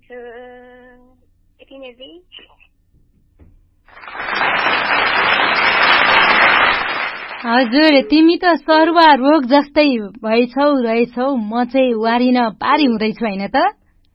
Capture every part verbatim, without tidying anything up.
छु यति नै दि हजुर तिमी त सरुवा रोग जस्तै भइछौ रहेछौ म चाहिँ वारिन पारी हुँदैछु हैन त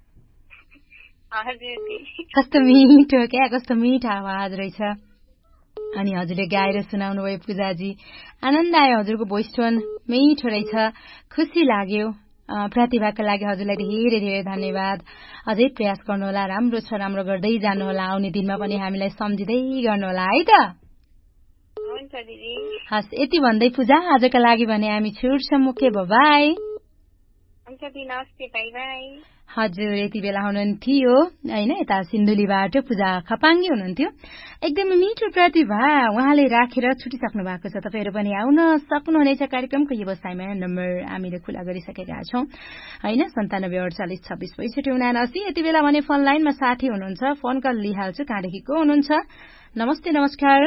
कस्तो मिठो क्या कस्तो मिठो आवाज रहेछ अनि हजुरले गाएर सुनाउनु भयो पूजाजी आनन्द आयो हजुरको भोइस टोन मिठो रहेछ खुसी लाग्यो प्रतिभाका लागि हजुरलाई धेरै धेरै धन्यवाद अझै प्रयास गर्नुहोला राम्रो छ राम्रो गर्दै जानुहोला आउने दिनमा पनि हामीलाई सम्झिँदै गर्नुहोला है त हुन्छ दिदी हस् यति भन्दै पूजा आजका लागि भने हामी छुट्छौं मुके बाइ हुन्छ दिदी नमस्ते बाइ बाइ हजुर यति बेला हुनुहुन्थ्यो हैन यता सिन्धुलीबाट पूजा खपाङ्गी हुनुहुन्थ्यो एकदमै मिठो प्रतिभा उहाँले राखेर छुटिसक्नु भएको छ तपाईहरु पनि आउन सक्नुहुनेछ कार्यक्रमको व्यवसायमा नम्बर हामीले खुला गरिसकेका छौं हैन सन्तानब्बे अडचालिस छब्बीस पैँसठी उनासी यति बेला भने फोन लाइनमा साथी हुनुहुन्छ फोन कल लिइहाल्छु कहाँदेखि को हुनुहुन्छ नमस्ते नमस्कार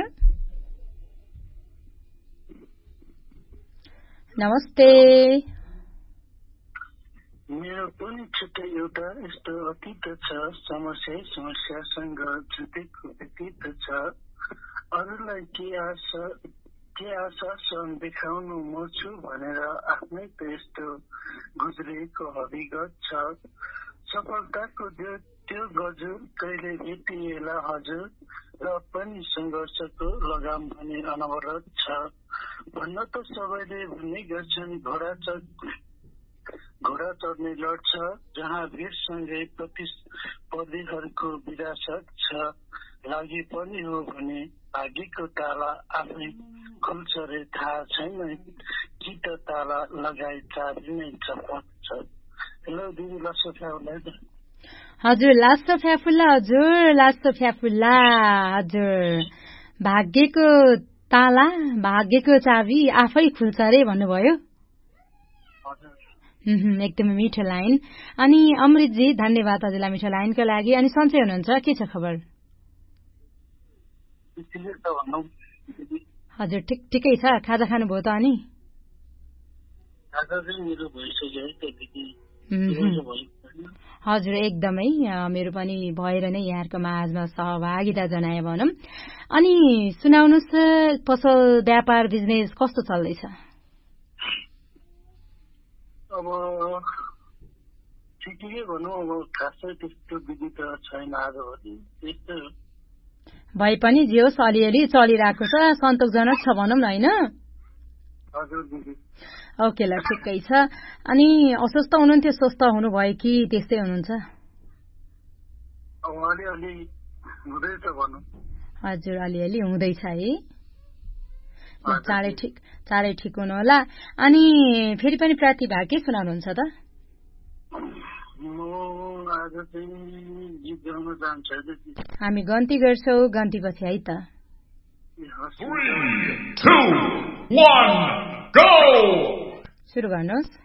नमस्ते मेरो पनि छुट्टै एउटा यस्तो अतीत छ समस्या समस्यासँग जुटेको अतीत छ अरूलाई के आशा के आशा देखाउनु म छु भनेर आफ्नै त यस्तो गुज्रेको अभिगत छ सफलताको त्यो गजुर कहिले भेटिएला हजुर र पनि सङ्घर्षको लगाम भने अनवरत छ भन्न त सबैले भन्ने गर्छन् घोडा घोडा चढ्ने लड्छ जहाँ भिडसँगै प्रतिस्पर्धीहरूको विरासत छ लागि पनि हो भने भाग्यको ताला आफै खुल्छ रे थाहा छैन कि त ताला लगाई चाबी नै चपट छ हेलो दिदी लासो फ्याफुल्ला हजुर लासो फ्याफुल्ला हजुर लासो फ्याफुल्ला हजुर भाग्यको ताला भाग्यको चाबी आफै खुल्छ रे भन्नुभयो एकदमै मिठो लाइन अनि अमृतजी धन्यवाद हजुरलाई मिठो लाइनको लागि अनि सन्चै हुनुहुन्छ के छ खबर हजुर ठिक ठिकै छ खाजा खानुभयो त अनि हजुर एकदमै मेरो पनि भएर नै यहाँको माझमा सहभागिता जनाए भनौं अनि सुनाउनुस् पसल व्यापार बिजनेस कस्तो चल्दैछ अब ठिकै भनौँ अब खासै त्यस्तो विधि त छैन आजभरि त्यस्तो भए पनि जे होस् अलिअलि चलिरहेको छ सन्तोषजनक छ भनौँ न होइन हजुर दिदी ओके ल ठिकै छ अनि अस्वस्थ हुनुहुन्थ्यो स्वस्थ हुनुभयो कि त्यस्तै हुनुहुन्छ अब अलिअलि हुँदैछ भनौँ हजुर अलिअलि हुँदैछ है चाँडै ठिक चाँडै ठिक हुनु होला अनि फेरि पनि प्रतिभा के सुनाउनुहुन्छ त हामी गन्ती गर्छौ गन्ती पछि है त सुरु गर्नुहोस्